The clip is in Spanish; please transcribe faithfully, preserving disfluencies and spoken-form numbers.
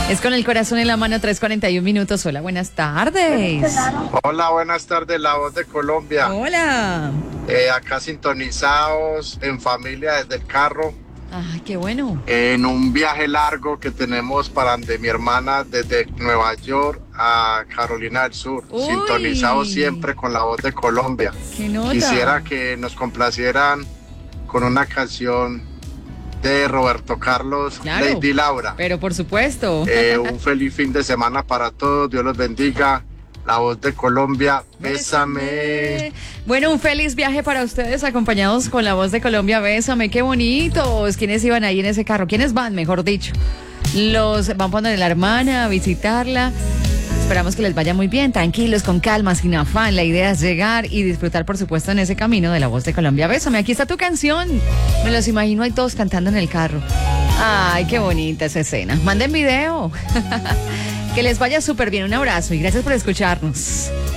Es con el corazón en la mano, tres cuarenta y un minutos. Hola, buenas tardes. Hola, buenas tardes, La Voz de Colombia. Hola. Eh, acá sintonizados en familia desde el carro. Ay, qué bueno. En un viaje largo que tenemos para de mi hermana desde Nueva York a Carolina del Sur. Uy. Sintonizados siempre con La Voz de Colombia. Qué nota. Quisiera que nos complacieran con una canción de Roberto Carlos, Claro, Lady Laura. Pero por supuesto. Eh, un feliz fin de semana para todos. Dios los bendiga. La Voz de Colombia, bésame. Bueno, un feliz viaje para ustedes, acompañados con La Voz de Colombia, bésame. Qué bonitos. ¿Quiénes iban ahí en ese carro? ¿Quiénes van, mejor dicho? Los van a poner la hermana a visitarla. Esperamos que les vaya muy bien, tranquilos, con calma, sin afán. La idea es llegar y disfrutar, por supuesto, en ese camino de La Voz de Colombia. Bésame, aquí está tu canción. Me los imagino ahí todos cantando en el carro. Ay, qué bonita esa escena. Manden video. Que les vaya súper bien. Un abrazo y gracias por escucharnos.